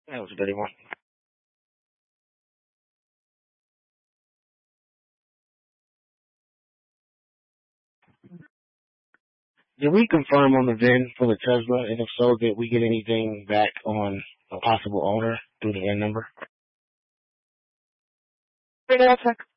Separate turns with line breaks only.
That was a good one. Did we confirm on the VIN for the Tesla? And if so, did we get anything back on a possible owner through the VIN number?
I'll check.